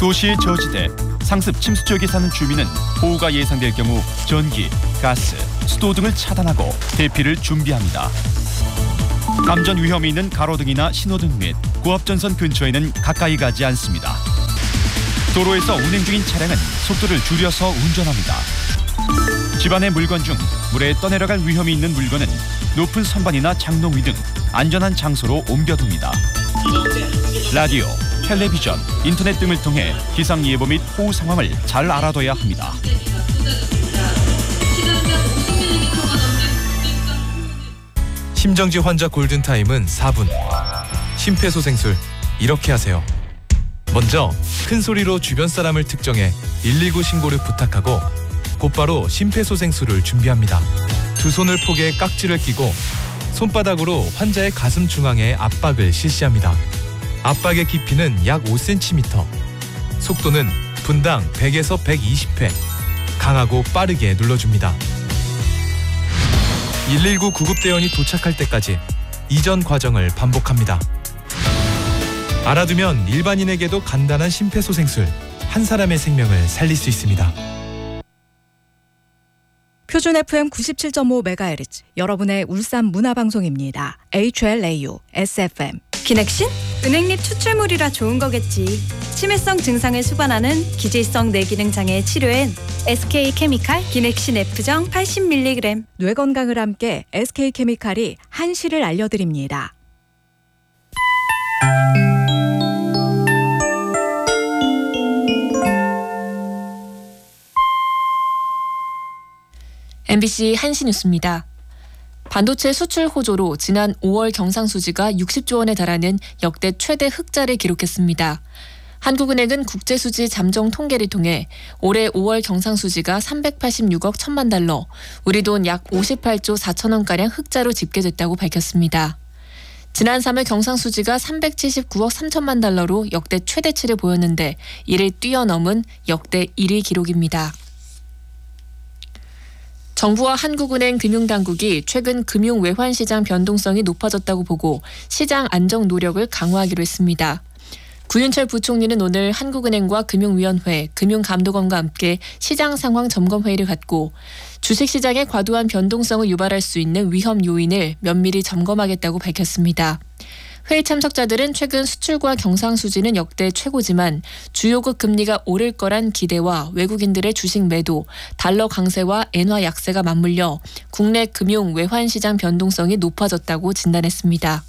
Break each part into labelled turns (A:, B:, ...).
A: 도시의 저지대, 상습 침수 지역에 사는 주민은 호우가 예상될 경우 전기, 가스, 수도 등을 차단하고 대피를 준비합니다. 감전 위험이 있는 가로등이나 신호등 및 고압전선 근처에는 가까이 가지 않습니다. 도로에서 운행 중인 차량은 속도를 줄여서 운전합니다. 집안의 물건 중 물에 떠내려갈 위험이 있는 물건은 높은 선반이나 장롱 위 등 안전한 장소로 옮겨둡니다. 라디오, 텔레비전, 인터넷 등을 통해 기상예보 및 호우 상황을 잘 알아둬야 합니다.
B: 심정지 환자 골든타임은 4분. 심폐소생술 이렇게 하세요. 먼저 큰 소리로 주변 사람을 특정해 119 신고를 부탁하고 곧바로 심폐소생술을 준비합니다. 두 손을 포개 깍지를 끼고 손바닥으로 환자의 가슴 중앙에 압박을 실시합니다. 압박의 깊이는 약 5cm, 속도는 분당 100에서 120회, 강하고 빠르게 눌러줍니다. 119 구급대원이 도착할 때까지 이전 과정을 반복합니다. 알아두면 일반인에게도 간단한 심폐소생술, 한 사람의 생명을 살릴 수 있습니다.
C: 표준 FM 97.5MHz, 여러분의 울산 문화방송입니다. HLAU, SFM.
D: 기넥신? 은행잎 추출물이라 좋은 거겠지. 치매성 증상을 수반하는 기질성 뇌기능 장애 치료엔 SK케미칼 기넥신 F정 80mg.
C: 뇌 건강을 함께 SK케미칼이 한시를 알려드립니다.
E: MBC 한시 뉴스입니다. 반도체 수출 호조로 지난 5월 경상수지가 60조 원에 달하는 역대 최대 흑자를 기록했습니다. 한국은행은 국제수지 잠정 통계를 통해 올해 5월 경상수지가 386억 1천만 달러, 우리 돈 약 58조 4천 원가량 흑자로 집계됐다고 밝혔습니다. 지난 3월 경상수지가 379억 3천만 달러로 역대 최대치를 보였는데 이를 뛰어넘은 역대 1위 기록입니다. 정부와 한국은행 금융당국이 최근 금융 외환시장 변동성이 높아졌다고 보고 시장 안정 노력을 강화하기로 했습니다. 구윤철 부총리는 오늘 한국은행과 금융위원회, 금융감독원과 함께 시장 상황 점검회의를 갖고 주식시장의 과도한 변동성을 유발할 수 있는 위험 요인을 면밀히 점검하겠다고 밝혔습니다. 회의 참석자들은 최근 수출과 경상수지는 역대 최고지만 주요국 금리가 오를 거란 기대와 외국인들의 주식 매도, 달러 강세와 엔화 약세가 맞물려 국내 금융 외환시장 변동성이 높아졌다고 진단했습니다.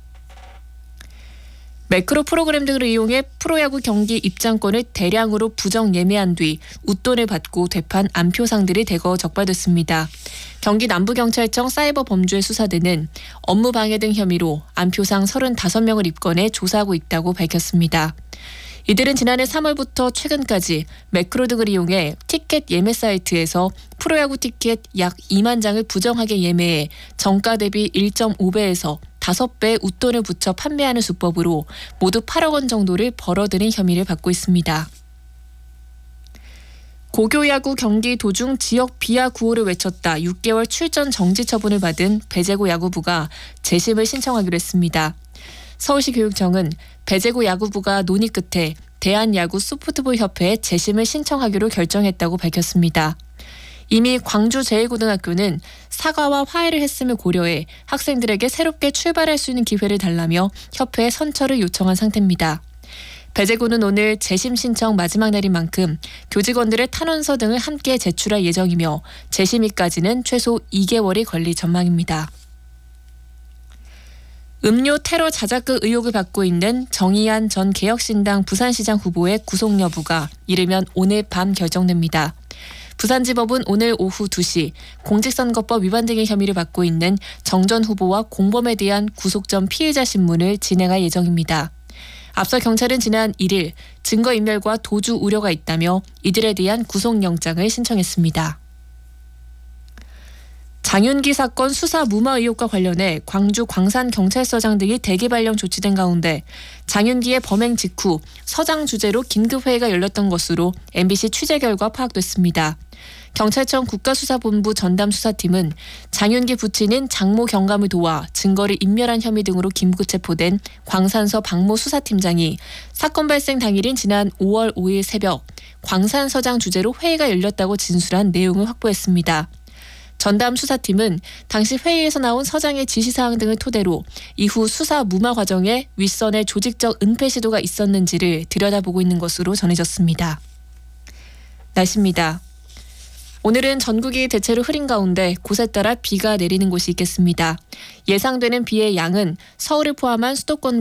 E: 매크로 프로그램 등을 이용해 프로야구 경기 입장권을 대량으로 부정 예매한 뒤 웃돈을 받고 되판 안표상들이 대거 적발됐습니다. 경기 남부경찰청 사이버범죄 수사대는 업무 방해 등 혐의로 안표상 35명을 입건해 조사하고 있다고 밝혔습니다. 이들은 지난해 3월부터 최근까지 매크로 등을 이용해 티켓 예매 사이트에서 프로야구 티켓 약 2만 장을 부정하게 예매해 정가 대비 1.5배에서 5배 웃돈을 붙여 판매하는 수법으로 모두 8억 원 정도를 벌어들인 혐의를 받고 있습니다. 고교야구 경기 도중 지역 비하 구호를 외쳤다 6개월 출전 정지 처분을 받은 배제고 야구부가 재심을 신청하기로 했습니다. 서울시 교육청은 배제고 야구부가 논의 끝에 대한야구 소프트볼협회에 재심을 신청하기로 결정했다고 밝혔습니다. 이미 광주제일고등학교는 사과와 화해를 했음을 고려해 학생들에게 새롭게 출발할 수 있는 기회를 달라며 협회에 선처를 요청한 상태입니다. 배제고는 오늘 재심 신청 마지막 날인 만큼 교직원들의 탄원서 등을 함께 제출할 예정이며 재심일까지는 최소 2개월이 걸릴 전망입니다. 음료 테러 자작극 의혹을 받고 있는 정의안 전 개혁신당 부산시장 후보의 구속 여부가 이르면 오늘 밤 결정됩니다. 부산지법은 오늘 오후 2시 공직선거법 위반 등의 혐의를 받고 있는 정 전 후보와 공범에 대한 구속 전 피의자 신문을 진행할 예정입니다. 앞서 경찰은 지난 1일 증거인멸과 도주 우려가 있다며 이들에 대한 구속영장을 신청했습니다. 장윤기 사건 수사 무마 의혹과 관련해 광주 광산경찰서장 등이 대기 발령 조치된 가운데 장윤기의 범행 직후 서장 주재로 긴급회의가 열렸던 것으로 MBC 취재 결과 파악됐습니다. 경찰청 국가수사본부 전담수사팀은 장윤기 부친인 장모 경감을 도와 증거를 인멸한 혐의 등으로 긴급 체포된 광산서 박모 수사팀장이 사건 발생 당일인 지난 5월 5일 새벽 광산서장 주재로 회의가 열렸다고 진술한 내용을 확보했습니다. 전담 수사팀은 당시 회의에서 나온 서장의 지시사항 등을 토대로 이후 수사 무마 과정에 윗선의 조직적 은폐 시도가 있었는지를 들여다보고 있는 것으로 전해졌습니다. 날씨입니다. 오늘은 전국이 대체로 흐린 가운데 곳에 따라 비가 내리는 곳이 있겠습니다. 예상되는 비의 양은 서울을 포함한 수도권